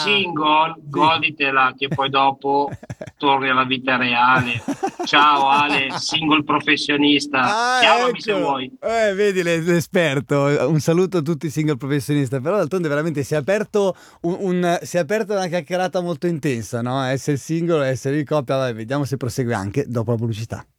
single, goditela che poi dopo torni alla vita reale. Ciao Ale, single professionista, Ah, chiamami se eccolo. vuoi. Vedi l'esperto. Un saluto a tutti i single professionisti. Però d'altronde veramente si è aperto si è aperta una chiacchierata molto intensa, no? Essere single, essere in coppia. Vai, vediamo se prosegue anche dopo la pubblicità.